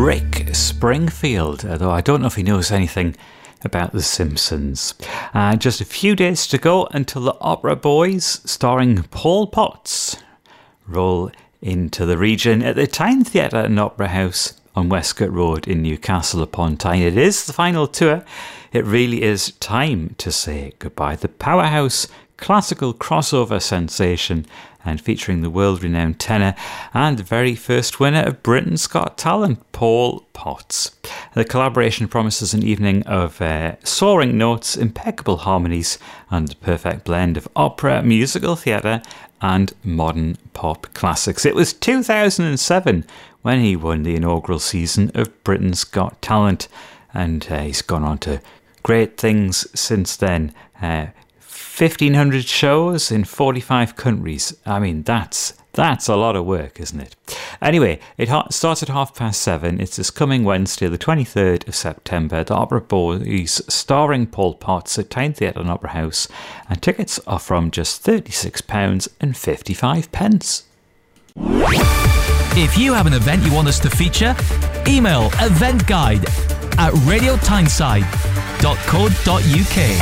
Rick Springfield, although I don't know if he knows anything about The Simpsons. Just a few days to go until the Opera Boys, starring Paul Potts, roll into the region at the Tyne Theatre and Opera House on Westcott Road in Newcastle upon Tyne. It is the final tour. It really is time to say goodbye. The powerhouse classical crossover sensation, and featuring the world-renowned tenor and the very first winner of Britain's Got Talent, Paul Potts. The collaboration promises an evening of soaring notes, impeccable harmonies, and a perfect blend of opera, musical theatre, and modern pop classics. It was 2007 when he won the inaugural season of Britain's Got Talent, and he's gone on to great things since then. 1,500 shows in 45 countries. I mean, that's a lot of work, isn't it? Anyway, it starts at 7:30. It's this coming Wednesday, the 23rd of September. The Opera Boys, starring Paul Potts, at Tyne Theatre and Opera House, and tickets are from just £36.55. If you have an event you want us to feature, email eventguide@radiotyneside.co.uk.